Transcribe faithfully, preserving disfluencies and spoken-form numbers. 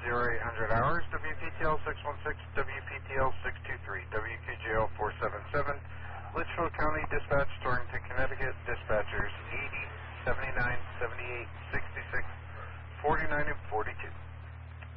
zero eight hundred hours, W P T L six one six, W P T L six two three, W Q J L four seven seven, Litchfield County Dispatch, Torrington, Connecticut, dispatchers eighty, seventy-nine, seventy-eight, sixty-six, forty-nine, and forty-two.